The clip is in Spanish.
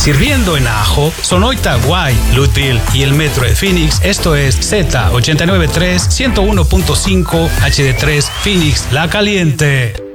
sirviendo en Ajo, Sonoita, Guay, Lutville y el Metro de Phoenix. Esto es Z893 101.5 HD3 Phoenix La Caliente.